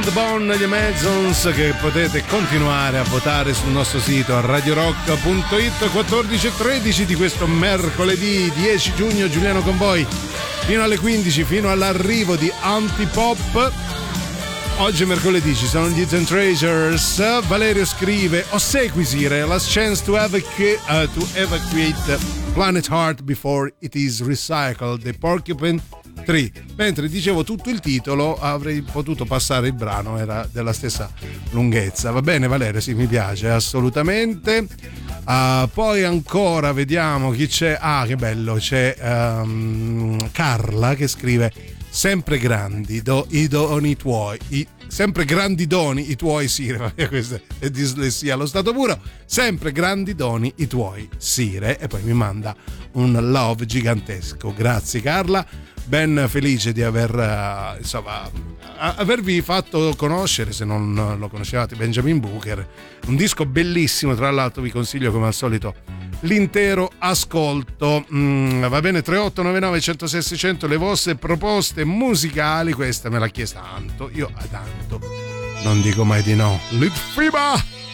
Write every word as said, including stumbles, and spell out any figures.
the Bone, gli Amazons, che potete continuare a votare sul nostro sito a radio rock punto it. Quattordici e tredici di questo mercoledì dieci giugno, Giuliano con voi fino alle quindici, fino all'arrivo di Antipop. Oggi è mercoledì, ci sono gli Hidden Treasures. Valerio scrive: ossequisire last chance to, evacu- uh, to evacuate Planet Heart before it is recycled, The Porcupine Tree. Mentre dicevo tutto il titolo avrei potuto passare il brano, era della stessa lunghezza. Va bene Valerio, sì, mi piace assolutamente. Uh, poi ancora vediamo chi c'è. Ah, che bello, c'è um, Carla che scrive: sempre grandi do, i doni tuoi, i, sempre grandi doni i tuoi, Sire. Questa è dislessia allo stato puro. Sempre grandi doni i tuoi, Sire. E poi mi manda un love gigantesco. Grazie Carla, ben felice di aver uh, insomma a, avervi fatto conoscere, se non lo conoscevate, Benjamin Booker, un disco bellissimo, tra l'altro vi consiglio come al solito l'intero ascolto. Mm, va bene, tre otto nove nove uno zero sei sei zero zero, le vostre proposte musicali. Questa me l'ha chiesta Anto, io ad Anto non dico mai di no. Litfiba!